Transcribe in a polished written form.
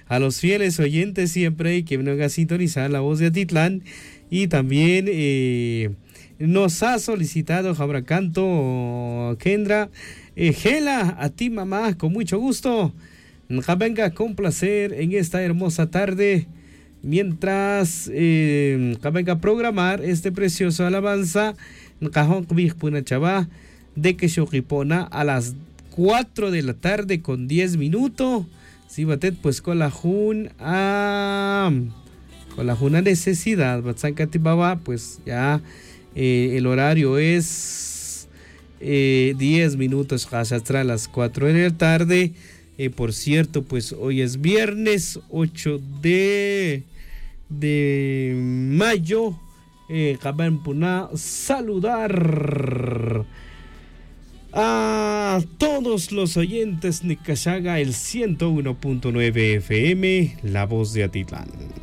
a los fieles oyentes siempre que vengan a sintonizar la voz de Atitlán. Y también nos ha solicitado Jabracanto Kendra. Gela, a ti mamá, con mucho gusto. Venga con placer en esta hermosa tarde. Mientras venga a programar este precioso alabanza. De que Xoquipona a las 4 de la tarde con 10 minutos. Si batet pues con la necesidad, pues ya el horario es 10 minutos hasta las 4 de la tarde. Por cierto, pues hoy es viernes 8 de mayo. Saludar a todos los oyentes de Cachaga, el 101.9 FM, La Voz de Atitlán.